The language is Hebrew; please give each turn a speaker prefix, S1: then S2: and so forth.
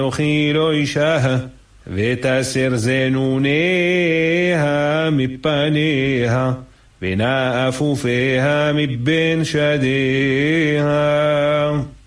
S1: אנוכי לא אישה, ותסר זנוניה מפניה, ונא אפופיה מבין שדיה.